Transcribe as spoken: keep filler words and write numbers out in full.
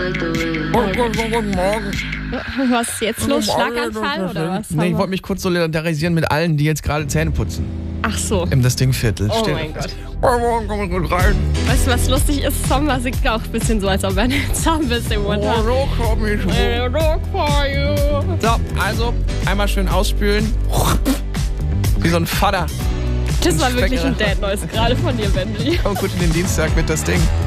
Guten Morgen. Was ist jetzt los? Schlaganfall oder was? Nee, ich wollte mich kurz solidarisieren mit allen, die jetzt gerade Zähne putzen. Ach so. Im das Dingviertel. Oh Stell- mein Gott. Guten Morgen, komm gut rein. Weißt du, was lustig ist? Sommer singt auch ein bisschen so, als ob er einen Zahnbisse im Mund hat. Oh, komm ich I look for you. So, also einmal schön ausspülen. Wie so ein Vater. Das war Ein wirklich ein Specker. Dad-Noise gerade von dir, Bentley. Komm gut in den Dienstag mit das Ding.